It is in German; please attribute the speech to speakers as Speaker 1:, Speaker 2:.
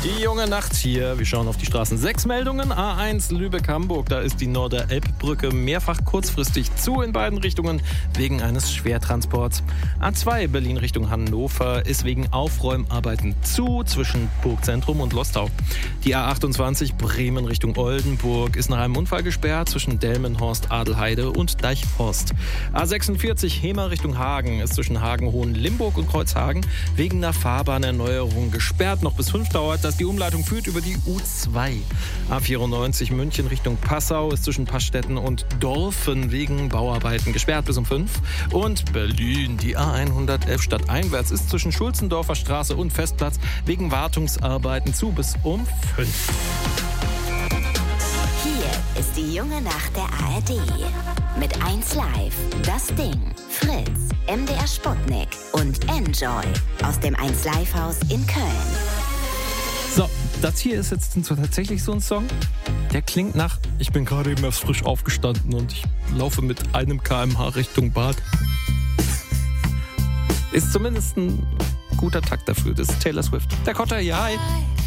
Speaker 1: Die junge Nacht hier. Wir schauen auf die Straßen. 6 Meldungen. A1 Lübeck-Hamburg. Da ist die Norder-Elb-Brücke mehrfach kurzfristig zu in beiden Richtungen wegen eines Schwertransports. A2 Berlin Richtung Hannover ist wegen Aufräumarbeiten zu zwischen Burgzentrum und Lostau. Die A28 Bremen Richtung Oldenburg ist nach einem Unfall gesperrt zwischen Delmenhorst, Adelheide und Deichhorst. A46 Hemer Richtung Hagen ist zwischen Hagen-Hohen-Limburg und Kreuzhagen wegen einer Fahrbahnerneuerung gesperrt. Noch bis 5 dauert das. Die Umleitung führt über die U2. A94 München Richtung Passau ist zwischen Passstetten und Dorfen wegen Bauarbeiten gesperrt bis um 5. Und Berlin, die A111 stadteinwärts ist zwischen Schulzendorfer Straße und Festplatz wegen Wartungsarbeiten zu bis um 5.
Speaker 2: Hier ist die junge Nacht der ARD. Mit 1 Live, Das Ding, Fritz, MDR Sputnik und Enjoy aus dem 1 Live Haus in Köln.
Speaker 1: So, das hier ist jetzt tatsächlich so ein Song, der klingt nach, ich bin gerade eben erst frisch aufgestanden und ich laufe mit 1 km/h Richtung Bad. Ist zumindest ein guter Takt dafür. Das ist Taylor Swift. Der Kotter, ja, hi.